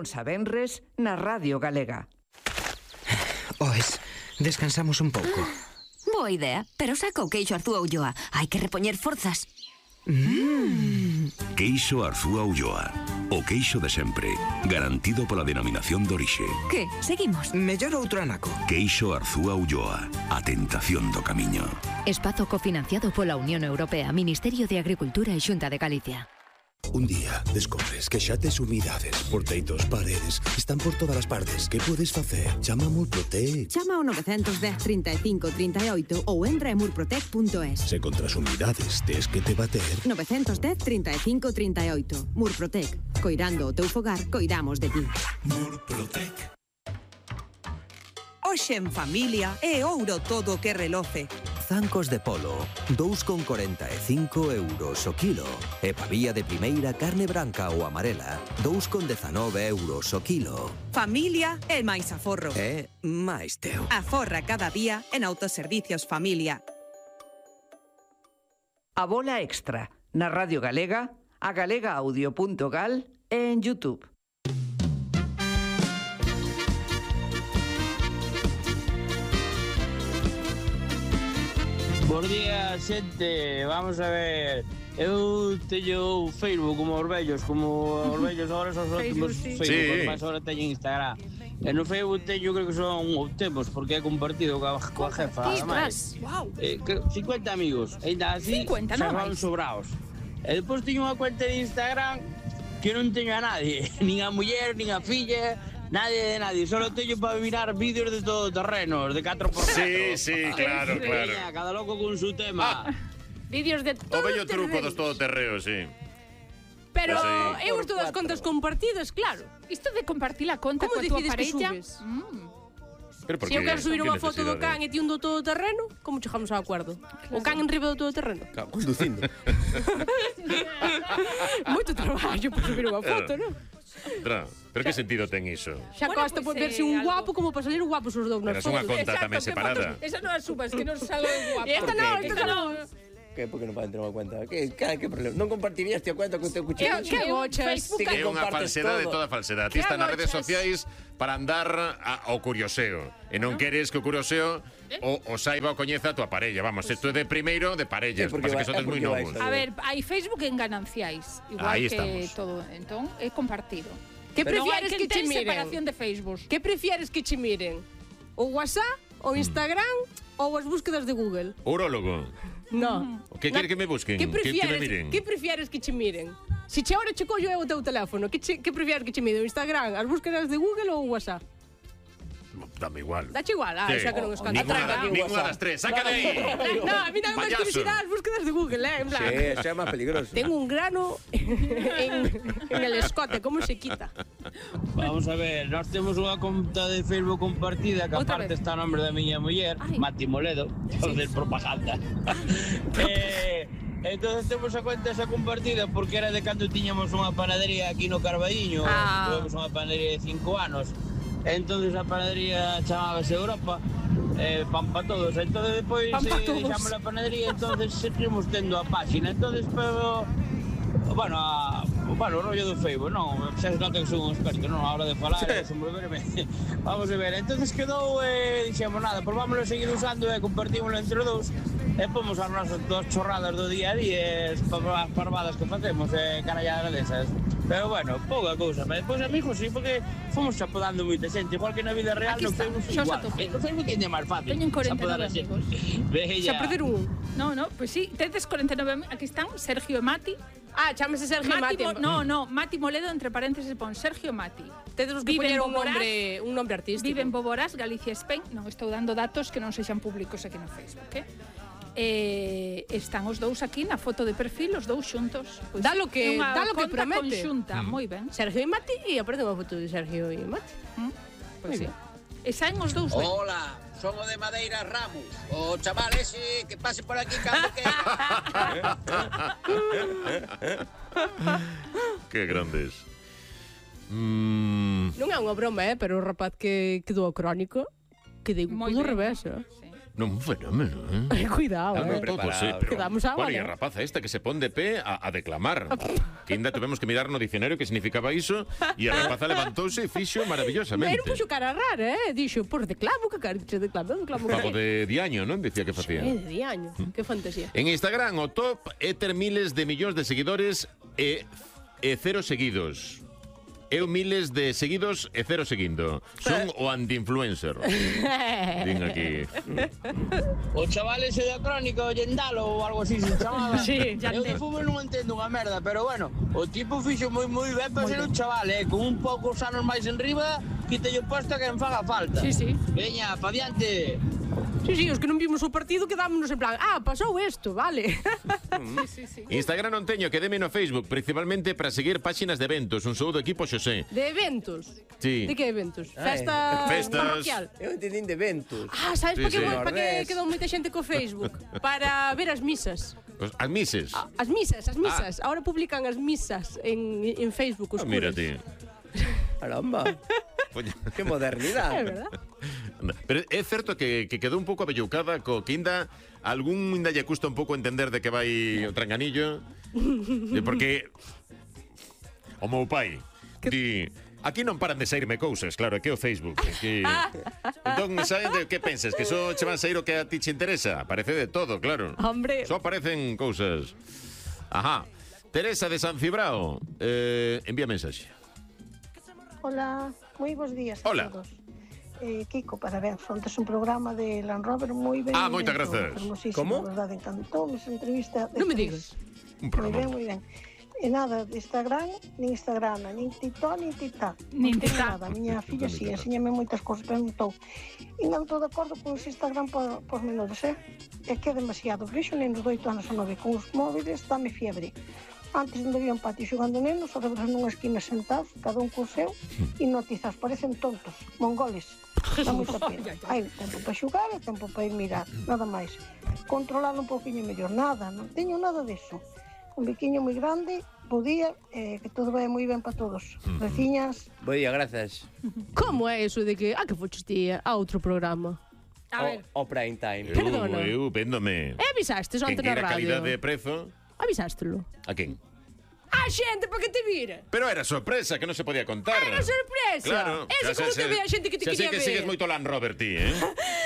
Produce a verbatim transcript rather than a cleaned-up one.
luns a venres na Radio Galega. Oes, descansamos un pouco. Boa idea, pero saca o queixo Arzúa Ulloa. Hai que repoñer forzas. Mm. Queixo Arzúa Ulloa. O queixo de sempre, garantido pola denominación de orixe. Que? Seguimos? Mellor outro anaco. Queixo Arzúa Ulloa. A tentación do camiño. Espazo cofinanciado pola Unión Europea, Ministerio de Agricultura e Xunta de Galicia. Un día descobres que xa tes humidades por teitos, paredes, están por todas as partes. Que podes facer? Chama a Murprotec. Chama ao nove un cero, trinta e cinco, trinta e oito ou entra en murprotec punto es. Se contra as humidades tes que te bater. nove un cero, trinta e cinco, trinta e oito. Murprotec. Coirando o teu fogar, coidamos de ti. Murprotec. Hoxe en familia é ouro todo o que reloce. Zancos de polo, dous con corenta e cinco euros o kilo. E pavía de primeira carne branca ou amarela, dous con dezanove euros o kilo. Familia é máis aforro. É máis teu. Aforra cada día en Autoservicios Familia. A bola extra na Radio Galega, a galegaaudio punto gal e en YouTube. Bos días, xente, vamos a ver. Eu teño Facebook como os vellos, como os vellos agora son os últimos Facebook, sí. Mas agora teño Instagram. E no Facebook teño, creo que son temos, porque é compartido coa, coa jefa. Ademais, wow. eh, cincuenta amigos, ainda así, cincuenta, xa van sobraos. E depois teño unha cuenta de Instagram que non teño a nadie, nin a muller, nin a filla. Nadie de nadie, solo teño para mirar vídeos de todo terrenos, de catro por catro. Sí, sí, claro, claro. Cada loco con su tema. Ah. Vídeos de todo o bello truco dos todoterreos, sí. Pero pues eu estou das contas compartidas, claro. Isto de compartir a conta coa tua parella. Mm. Se eu quero subir unha foto do can e ti un do todoterreno, como chegamos ao acordo? O can en riba do todoterreno? Conducindo. Moito traballo para subir unha foto, non? Tra, pero que sentido ten iso? Xa bueno, costa pues, verse un guapo como para salir guapos os dous nas fotos. Pero é unha conta tamén separada. Esa non a subas, que non salga guapo. Esta non, esta non. Que porque non poden ter unha cuenta? Que, que, que problema? Non compartirías a cuenta con teu cuchillo? Que bochas? É unha falsedade de toda falsedade. Ti está nas redes sociais para andar a, ao curioseo. E non queres que o curioseo o, o saiba o coñeza a tua parella. Vamos, isto é de primeiro de parellas. Pasa que sodes moi novos. A ver, hai Facebook en gananciais. Igual Ahí que estamos. todo. Entón, é compartido. Que prefieres que che miren? Separación de Facebook. Que prefieres que che miren? O WhatsApp, o Instagram ou as búsquedas de Google? Urólogo. No. O que queres que me busquen? Que prefieres que, que me miren? Que prefieres que che miren? Si che ahora che collo é o teu teléfono, que, che, que prefieres que che miren? O Instagram, as búsquedas de Google ou o WhatsApp? Dame igual. Dache igual, ah, sí. Xa que non escanta. Ninguna das tres, saca de aí. No, a mí dame máis curiosidade as búsquedas de Google, eh, en plan. Sí, xa é máis peligroso. Tengo un grano en, en el escote, como se quita? Vamos a ver, nós temos unha conta de Facebook compartida que aparte está o nombre da miña muller, Mati Moledo, facer propaganda. eh, Entonces temos a cuenta esa compartida porque era de cando tiñamos unha panadería aquí no Carbadiño, ah. Tuvemos unha panadería de cinco anos. Entonces a panadería chamábase Europa, eh, pan pa todos. Entonces depois eh, deixamos a panadería, entonces seguimos tendo a página. Entonces, pero, bueno, a, bueno, o rollo do Facebook, non, xa se nota que son un experto, non, a hora de falar, sí. Desenvolverme. Vamos a ver, entonces quedou, eh, dixemos nada, pues vámonos a seguir usando e eh, compartímoslo entre dous. E pomos as nosas dos chorradas do día a día, as parvadas que facemos, e eh, caralladas desas. Pero bueno, pouca cousa, mas depois amigos sí, porque fomos chapodando moita xente, igual que na vida real no Facebook igual. No Facebook é máis fácil. Teñen corenta e nove amigos. Xa perder un. No, no, pois pues sí, tedes corenta e nove amigos. Aquí están Sergio e Mati. Ah, chámese Sergio Mati. Mati. No, no, Mati Moledo, entre paréntesis, pon Sergio Mati. Tedes que poñer un nombre, un nombre artístico. Vive en Boborás, Galicia, Spain. Non estou dando datos que non sexan públicos aquí no Facebook, eh? Eh, están os dous aquí na foto de perfil, os dous xuntos. Pois dá lo que, dá lo que promete. Conxunta, mm. moi ben. Sergio e Mati, e aparece unha foto de Sergio e Mati. Mm. Pois sí. E saen os dous ben. Hola, son o de Madeira Ramos. O chaval ese que pase por aquí cando que. Que grandes. Mm. Non é unha broma, eh, pero o rapaz que quedou crónico quedei do revés, eh. Non, un fenómeno, eh? Cuidado, Dame eh. todo, sí, pero... Quedamos a Bueno, vale. e a rapaza esta que se pon de pé a, a declamar. Que ainda tuvemos que mirar no dicionario que significaba iso, e a rapaza levantouse e fixo maravillosamente. Pero puxo cara rara, eh? Dixo, por declamo, que cara que che declamo, declamo. Pago de diaño, non? Dicía que facía. Eh, de diaño, que fantasía. En Instagram o top é ter miles de millóns de seguidores e, e cero seguidos. Eu miles de seguidos e cero seguindo. Son o anti-influencer. Din aquí. O chaval ese de Crónica, o Yendalo ou algo así se chamaba. Sí, Eu de fútbol non entendo unha merda, pero bueno, o tipo fixo moi moi ben para ser un chaval, eh, con un pouco anos máis en riba, quítelle o posto a quen faga falta. Sí, sí. Veña, pa diante. Sí, sí, os que non vimos o partido quedámonos en plan, ah, pasou isto, vale. Sí, sí, sí. Instagram non teño, que deme no Facebook, principalmente para seguir páxinas de eventos. Un saúdo equipo Xosé. De eventos? Sí. De que eventos? Ai. Festa Festas. parroquial? Eu entendín de eventos. Ah, sabes Sí, para que, sí. pa que Nordés. quedou moita xente co Facebook? Para ver as misas. Os- As mises. As misas, as misas. Ahora publican as misas en, en Facebook, os Ah, mira curas. ti. Caramba. Que modernidade. É verdad. Pero é certo que, que quedou un pouco abelloucada co que ainda algún ainda lle custa un pouco entender de que vai o tranganillo. De porque o meu pai di, aquí non paran de saírme cousas, claro, é que o Facebook, é que entón, saben de que pensas, que só che van sair o que a ti che interesa? Aparece de todo, claro. Hombre. Só aparecen cousas. Ajá. Teresa de San Cibrao, eh, envía mensaxe. Hola, moi bons días Hola. a todos. Eh, Kiko, parabéns, fontes un programa de Land Rover moi ben. Ah, moitas inventado, grazas. hermosísimo, Como? verdade, encantou esa entrevista. Non me digas. Un Moi programa. ben, moi ben. E nada, de Instagram, nin Instagram, nin TikTok, nin TikTok. Nin Non teño TikTok. nada, a miña filla si, sí, enséñame moitas cousas, preguntou. E non estou de acordo con os Instagram por, por menores, eh? É que é demasiado. Vexo nenos de oito anos a nove con os móviles, dame fiebre. Antes onde había un patio xogando nenos, ahora ves nunha esquina sentados, cada un co seu, e notizas, parecen tontos, mongoles. Dá moita pena. Hai tempo para xogar e tempo para ir mirar, nada máis. Controlalo un pouquinho mellor, nada, non teño nada disso. Un biquiño moi grande, bo día, eh, que todo vai moi ben para todos. Veciñas. Bo día, grazas. Como é eso de que, ah, que foches ti a outro programa? A ver, O, o prime time. Perdona. Eu, eu, véndome. e avisastes Que onte na queira radio? calidad de prezo. Avisástelo. A quen? Ah, xente, para que te vira. Pero era sorpresa, que non se podía contar. Era sorpresa. Claro. Ese Xa como sei- te ve a xente que te xa sei quería que ver. sigues moito Land Rover ti, eh?